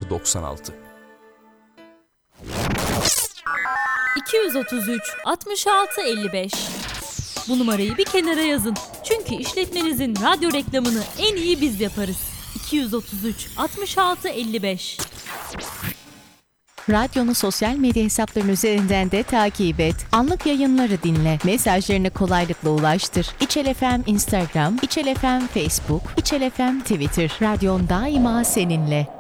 96. 233 66 55. Bu numarayı bir kenara yazın. Çünkü işletmenizin radyo reklamını en iyi biz yaparız. 233 66 55. Radyonu sosyal medya hesaplarının üzerinden de takip et. Anlık yayınları dinle. Mesajlarını kolaylıkla ulaştır. İçel FM Instagram, İçel FM Facebook, İçel FM Twitter. Radyon daima seninle.